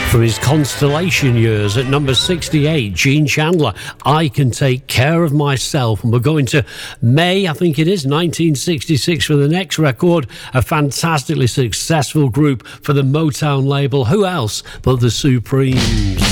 For his Constellation years at number 68, Gene Chandler, I Can Take Care of Myself. And we're going to May, I think it is, 1966 for the next record. A fantastically successful group for the Motown label. Who else but the Supremes?